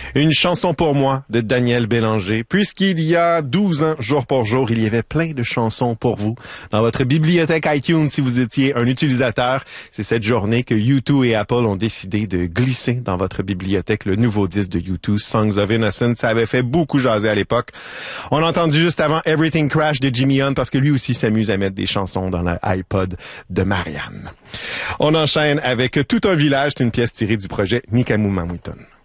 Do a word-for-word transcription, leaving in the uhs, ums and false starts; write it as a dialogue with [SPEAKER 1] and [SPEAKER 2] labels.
[SPEAKER 1] Une chanson pour moi de Daniel Bélanger, puisqu'il y a douze ans, jour pour jour, il y avait plein de chansons pour vous dans votre bibliothèque iTunes si vous étiez un utilisateur. C'est cette journée que U deux et Apple ont décidé de glisser dans votre bibliothèque le nouveau disque de U deux, Songs of Innocence. Ça avait fait beaucoup jaser à l'époque. On a entendu juste avant Everything Crash de Jimmy Hunt parce que lui aussi s'amuse à mettre des chansons dans l'iPod de Marianne. On enchaîne avec Tout un village, c'est une pièce tirée du projet Nikamu Mamuton.